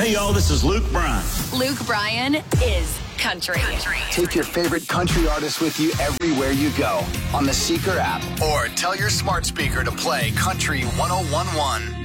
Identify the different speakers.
Speaker 1: Hey, y'all, this is Luke Bryan.
Speaker 2: Luke Bryan is country.
Speaker 3: Take your favorite country artists with you everywhere you go on the Seeker app or tell your smart speaker to play Country 101.1.